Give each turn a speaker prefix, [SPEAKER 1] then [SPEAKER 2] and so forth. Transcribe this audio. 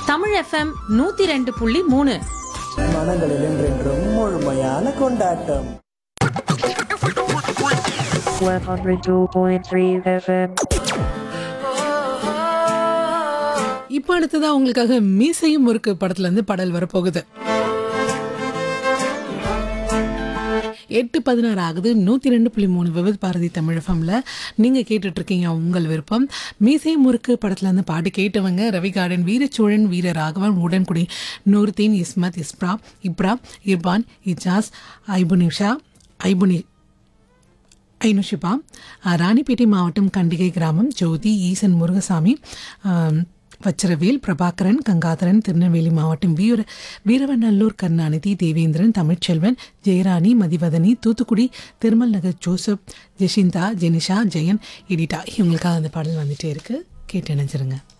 [SPEAKER 1] Tamil FM 102.3.
[SPEAKER 2] மனங்களில் என்றென்றும் முழுமையான கொண்டாட்டம்.
[SPEAKER 3] 102.3 FM.
[SPEAKER 4] இப்போ அடுத்ததா உங்களுக்காக மீசையும் முறுக்கு படத்துல இருந்து பாடல் வரப்போகுது. 8:16 ஆகுது. 102.3 விவித் பாரதி தமிழ் FMல நீங்க கேட்டுட்டு இருக்கீங்க உங்கள் விருப்பம். மீசை முறுக்கு படத்துல இருந்து பாட்டு கேட்டவங்க ரவி கார்டன், வீரச்சோழன், வீர ராகவன், உடன்குடி, நூர்தீன், இஸ்மத், இப்ரா, இர்பான், இஜாஸ், ஐனுஷிபா, ராணிப்பேட்டை மாவட்டம் கண்டிகை கிராமம், ஜோதி, ஈசன், முருகசாமி, வச்சிரவேல், பிரபாகரன், கங்காதரன், திருநெல்வேலி மாவட்டம் வீரவநல்லூர், கருணாநிதி, தேவேந்திரன், தமிழ்ச்செல்வன், ஜெயராணி, மதிவதனி, தூத்துக்குடி, திருமல் நகர் ஜோசப், ஜெஷிந்தா, ஜெனிஷா, ஜெயன், எடிட்டா. இவங்களுக்காக அந்த பாடல் வந்துட்டே இருக்கு. கேட்டு நினைச்சிருங்க.